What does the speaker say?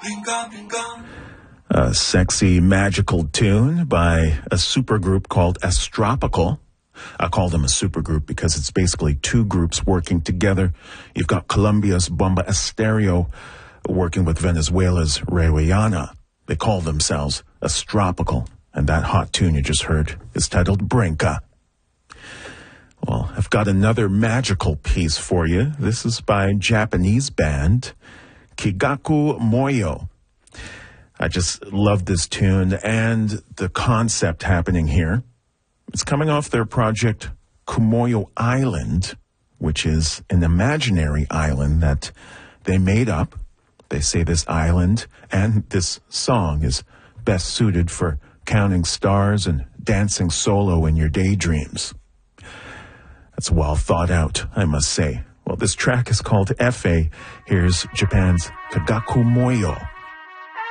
A sexy, magical tune by a supergroup called Astropical. I call them a supergroup because it's basically two groups working together. You've got Colombia's Bomba Estéreo working with Venezuela's Reweyana. They call themselves Astropical, and that hot tune you just heard is titled Brinca. Well, I've got another magical piece for you. This is by Japanese band Kigaku Moyo. I just love this tune and the concept happening here. It's coming off their project Kumoyo Island, which is an imaginary island that they made up. They say this island and this song is best suited for counting stars and dancing solo in your daydreams. That's well thought out, I must say. Well, this track is called F.A. Here's Japan's Kagaku Moyo.